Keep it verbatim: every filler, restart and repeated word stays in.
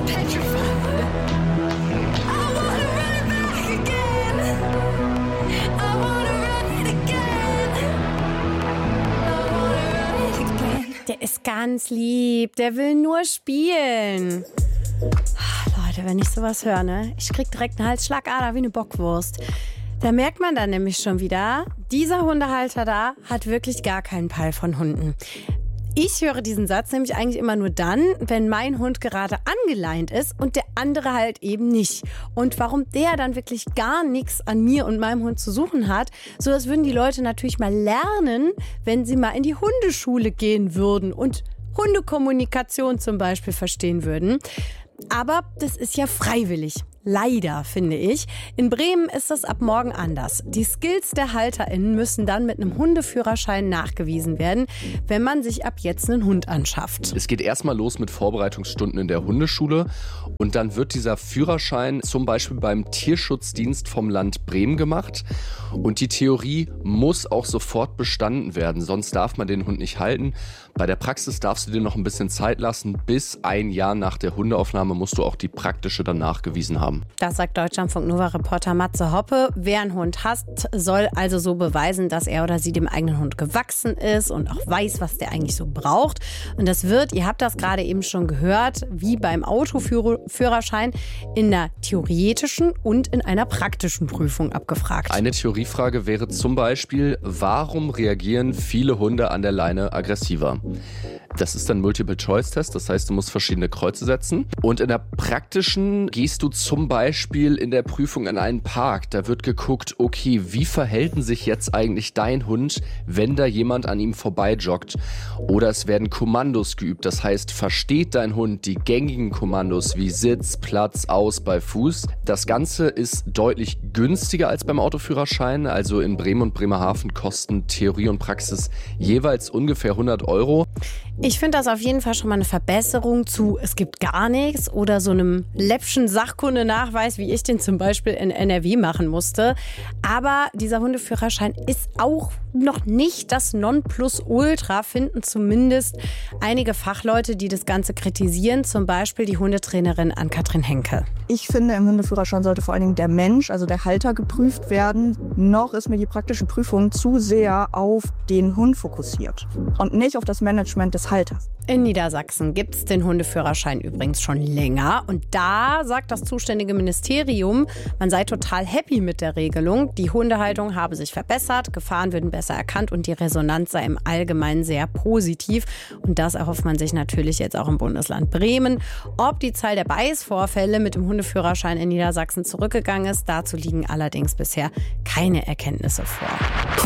petrified. I wanna run it back again. I wanna run it again. I wanna run it again. Der ist ganz lieb, der will nur spielen. Leute, wenn ich sowas höre, ne? Ich krieg direkt einen Halsschlagader wie eine Bockwurst. Da merkt man dann nämlich schon wieder, dieser Hundehalter da hat wirklich gar keinen Peil von Hunden. Ich höre diesen Satz nämlich eigentlich immer nur dann, wenn mein Hund gerade angeleint ist und der andere halt eben nicht. Und warum der dann wirklich gar nichts an mir und meinem Hund zu suchen hat, so das würden die Leute natürlich mal lernen, wenn sie mal in die Hundeschule gehen würden und Hundekommunikation zum Beispiel verstehen würden. Aber das ist ja freiwillig. Leider, finde ich. In Bremen ist das ab morgen anders. Die Skills der HalterInnen müssen dann mit einem Hundeführerschein nachgewiesen werden, wenn man sich ab jetzt einen Hund anschafft. Es geht erstmal los mit Vorbereitungsstunden in der Hundeschule und dann wird dieser Führerschein zum Beispiel beim Tierschutzdienst vom Land Bremen gemacht. Und die Theorie muss auch sofort bestanden werden, sonst darf man den Hund nicht halten. Bei der Praxis darfst du dir noch ein bisschen Zeit lassen. Bis ein Jahr nach der Hundeaufnahme musst du auch die praktische dann nachgewiesen haben. Das sagt Deutschlandfunk-Nova-Reporter Matze Hoppe. Wer einen Hund hat, soll also so beweisen, dass er oder sie dem eigenen Hund gewachsen ist und auch weiß, was der eigentlich so braucht. Und das wird, ihr habt das gerade eben schon gehört, wie beim Autoführerschein in einer theoretischen und in einer praktischen Prüfung abgefragt. Eine Theoriefrage wäre zum Beispiel, warum reagieren viele Hunde an der Leine aggressiver? Das ist ein Multiple-Choice-Test, das heißt, du musst verschiedene Kreuze setzen. Und in der praktischen gehst du zum Beispiel in der Prüfung in einen Park. Da wird geguckt, okay, wie verhält sich jetzt eigentlich dein Hund, wenn da jemand an ihm vorbeijoggt? Oder es werden Kommandos geübt, das heißt, versteht dein Hund die gängigen Kommandos wie Sitz, Platz, Aus bei Fuß? Das Ganze ist deutlich günstiger als beim Autoführerschein. Also in Bremen und Bremerhaven kosten Theorie und Praxis jeweils ungefähr hundert Euro. Ich finde das auf jeden Fall schon mal eine Verbesserung zu es gibt gar nichts oder so einem läppschen Sachkundenachweis, wie ich den zum Beispiel in N R W machen musste. Aber dieser Hundeführerschein ist auch noch nicht das Nonplusultra, finden zumindest einige Fachleute, die das Ganze kritisieren, zum Beispiel die Hundetrainerin Ann-Kathrin Henke. Ich finde, im Hundeführerschein sollte vor allen Dingen der Mensch, also der Halter, geprüft werden. Noch ist mir die praktische Prüfung zu sehr auf den Hund fokussiert und nicht auf das Management des Halters. In Niedersachsen gibt es den Hundeführerschein übrigens schon länger. Und da sagt das zuständige Ministerium, man sei total happy mit der Regelung. Die Hundehaltung habe sich verbessert, Gefahren würden besser erkannt und die Resonanz sei im Allgemeinen sehr positiv. Und das erhofft man sich natürlich jetzt auch im Bundesland Bremen. Ob die Zahl der Beißvorfälle mit dem Hundeführerschein in Niedersachsen zurückgegangen ist, dazu liegen allerdings bisher keine Erkenntnisse vor.